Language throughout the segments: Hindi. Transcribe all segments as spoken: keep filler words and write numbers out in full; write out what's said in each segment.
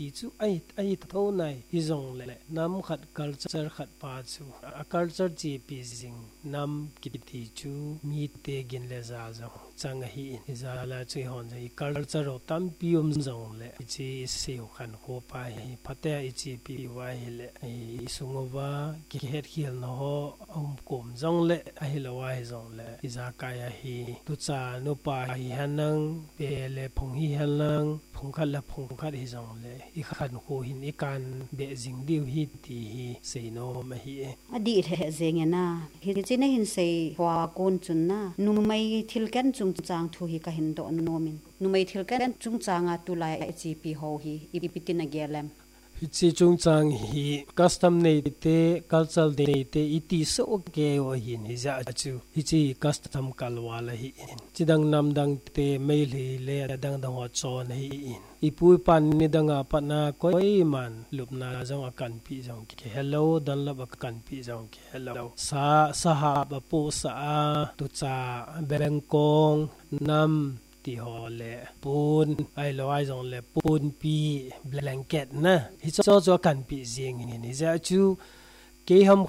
chu ai ai tho nai hi zong le nam khat culture khat pa chu a culture chi pi jing nam ki thi chu mi te gin le za zo chang hi za la chi hon ji culture ro tam pi um zong le chi se khan ho pa hi phate i chi pi wa hi le i sungowa ki het hial no ho um kom zong le a hi lo wa hi zong le i za ka ya hi tu cha no pa hi hanang pe le phong hi hanang phong khat la phong khat hi zong le i khan ho hin i kan be jing diu hi ti hi sei no ma hi adi the zeng na hi chi na hin sei hwa kon chun na nu mai thil kan chung chang thu hi ka hin do no min nu mai thil kan chung changa tu lai chi pi ho hi i pitin a gelem chi chung chang hi custom nei te cultural nei te iti so ke o hin hi za chu hi chi custom kalwala hi chidang nam dang te mai le le dang dang ho chon hi in ipui pan ni danga pana koi man lupna jong akan pi jong ke hello dan la kan pi jong ke hello sa saha ba po sa tu cha bengkong nam ti ho le pun ai lo ai jong le pun pi blanket na hi cho cho kan pi jing ni ni za chu ke ham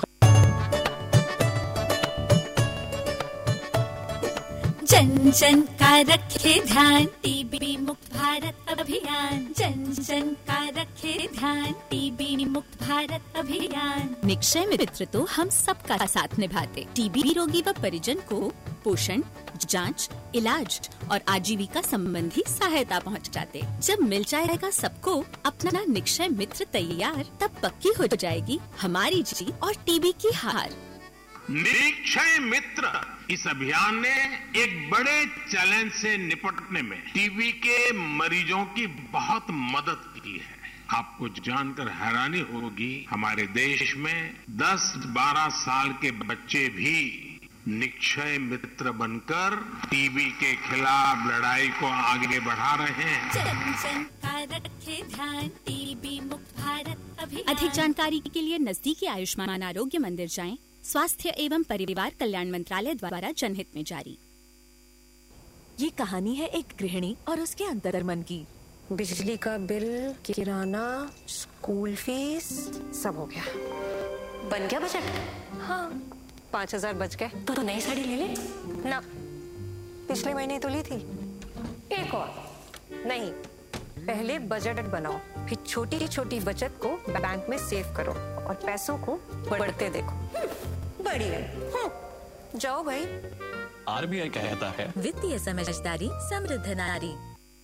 जन जन का रखे ध्यान टीबी मुक्त भारत अभियान जन जन का रखे ध्यान टीबी मुक्त भारत अभियान। निक्षय मित्र तो हम सबका साथ निभाते टीबी रोगी व परिजन को पोषण जांच इलाज और आजीविका संबंधी सहायता पहुंचाते। जब मिल जाएगा सबको अपना निक्षय मित्र तैयार तब पक्की हो जाएगी हमारी जीत और टीबी की हार। निक्षय मित्र इस अभियान ने एक बड़े चैलेंज से निपटने में टीबी के मरीजों की बहुत मदद की है। आपको जानकर हैरानी होगी हमारे देश में दस बारह साल के बच्चे भी निक्षय मित्र बनकर टीबी के खिलाफ लड़ाई को आगे बढ़ा रहे हैं। जन जन का रखे ध्यान टीबी मुक्त भारत अभियान। अधिक जानकारी के लिए नजदीकी आयुष्मान आरोग्य मंदिर जाएं। स्वास्थ्य एवं परिवार कल्याण मंत्रालय द्वारा जनहित में जारी। ये कहानी है एक गृहिणी और उसके अंतर्मन की। बिजली का बिल, किराना, स्कूल फीस सब हो गया। बन गया बजट? हाँ, पाँच हजार बच गए। तो, तो नई साड़ी ले ले ना, पिछले महीने तो ली थी। एक और नहीं, पहले बजट बनाओ, फिर छोटी छोटी बचत को बैंक में सेव करो और पैसों को बढ़ते देखो। बढ़िया, जाओ भाई। आरबीआई कहता है वित्तीय समझदारी समृद्ध नारी।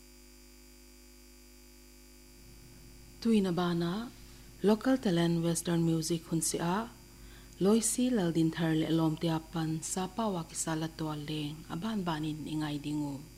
तुइना बाना लोकल टैलेंट वेस्टर्न म्यूजिक हुनसिआ लोइसी ललदिन थर ले लोम ते अपन सापा वाकिसा लतोल लेंग अबान बानिन इंगाई दिंगु।